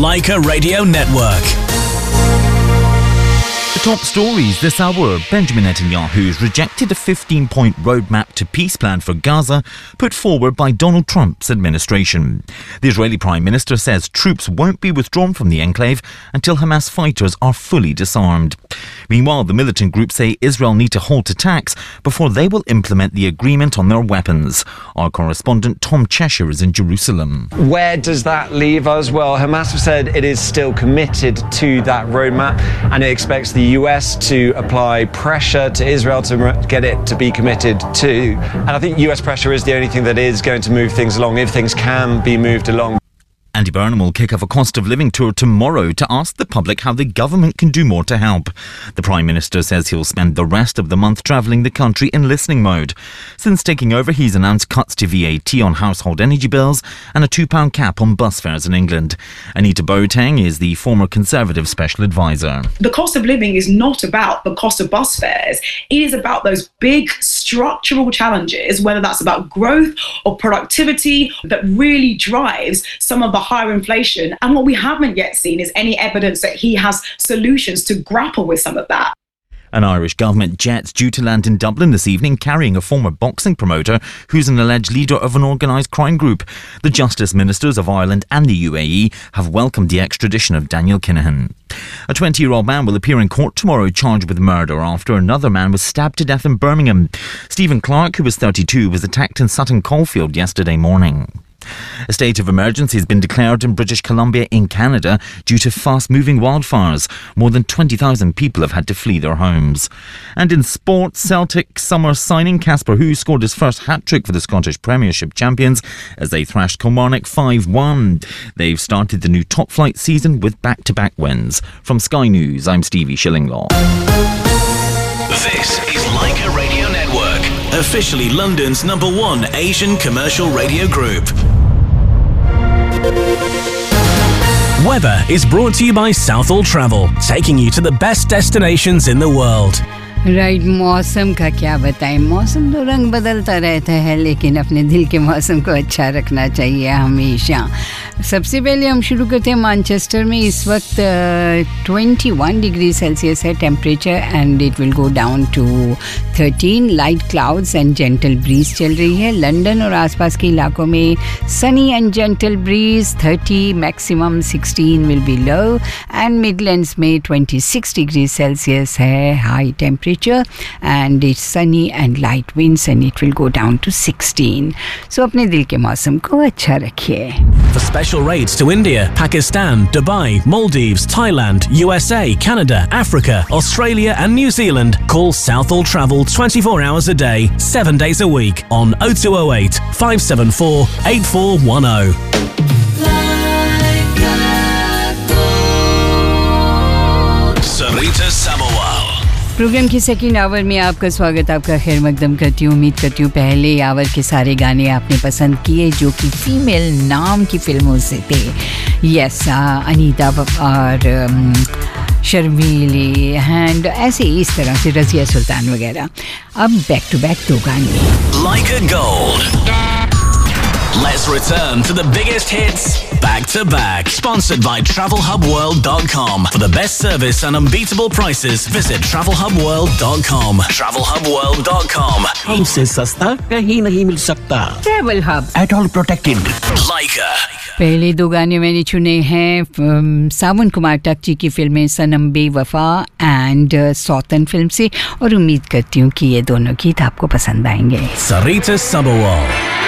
Leica Radio Network. The top stories this hour. Benjamin Netanyahu's rejected a 15-point roadmap to peace plan for Gaza put forward by Donald Trump's administration. The Israeli Prime Minister says troops won't be withdrawn from the enclave until Hamas fighters are fully disarmed. Meanwhile, the militant groups say Israel need to halt attacks before they will implement the agreement on their weapons. Our correspondent Tom Cheshire is in Jerusalem. Where does that leave us? Well, Hamas have said it is still committed to that roadmap and it expects the US to apply pressure to Israel to get it to be committed to. And I think US pressure is the only thing that is going to move things along, if things can be moved along. Andy Burnham will kick off a cost of living tour tomorrow to ask the public how the government can do more to help. The Prime Minister says he'll spend the rest of the month travelling the country in listening mode. Since taking over, he's announced cuts to VAT on household energy bills and a £2 cap on bus fares in England. Anita Boateng is the former Conservative Special Advisor. The cost of living is not about the cost of bus fares. It is about those big structural challenges, whether that's about growth or productivity, that really drives some of the higher inflation. And what we haven't yet seen is any evidence that he has solutions to grapple with some of that. An Irish government jet's due to land in Dublin this evening carrying a former boxing promoter who's an alleged leader of an organised crime group. The Justice Ministers of Ireland and the UAE have welcomed the extradition of Daniel Kinahan. A 20-year-old man will appear in court tomorrow charged with murder after another man was stabbed to death in Birmingham. Stephen Clark, who was 32, was attacked in Sutton Coldfield yesterday morning. A state of emergency has been declared in British Columbia in Canada due to fast-moving wildfires. More than 20,000 people have had to flee their homes. And in sport, Celtic summer signing Casper Hughes scored his first hat-trick for the Scottish Premiership champions as they thrashed Kilmarnock 5-1. They've started the new top-flight season with back-to-back wins. From Sky News, I'm Stevie Shillinglaw. This is Leica Radio Network, officially London's #1 Asian commercial radio group. Weather is brought to you by Southall Travel, taking you to the best destinations in the world. Right मौसम का क्या बताएं. मौसम तो रंग बदलता रहता है, लेकिन अपने दिल के मौसम को अच्छा रखना चाहिए हमेशा. सबसे पहले हम शुरू करते हैं मैनचेस्टर में. इस वक्त 21 डिग्री सेल्सियस है temperature and it will go down to 13. Light clouds and gentle bridge चल रही है. लंदन और आसपास के इलाकों में Sunny and gentle bridge 30, maximum 16 will be low. And Midlands में 26 डिग्री सेल्सियस है high temperature and it's sunny and light winds and it will go down to 16. So अपने दिल के मौसम को अच्छा रखिए. For special rates to India, Pakistan, Dubai, Maldives, Thailand, USA, Canada, Africa, Australia and New Zealand, call Southall Travel 24 hours a day, 7 days a week on 0208 574 8410. Sarita Sabawal. Programme की second hour में आपका स्वागत, आपका खैर मकदम करती हूँ. उम्मीद करती हूँ पहले आवर के सारे गाने आपने पसंद किए जो कि फीमेल नाम की फिल्मों से थे. यस, अनीता और शर्मीली एंड ऐसे इस तरह से रज़िया सुल्तान वगैरह. अब बैक टू बैक दो गाने. Leica Gold. Let's return to the biggest hits back to back. Sponsored by TravelHubWorld.com. For the best service and unbeatable prices, visit TravelHubWorld.com. TravelHubWorld.com. हमसे सस्ता कहीं नहीं मिल सकता. Travel hub, At all protected. Leica. पहले दो गाने मैंने चुने हैं सावन कुमार टक जी की फिल्में सनम बेवफा एंड सौतन फिल्म से, और उम्मीद करती हूँ कि ये दोनों गीत आपको पसंद आएंगे. Sarita Sabawal.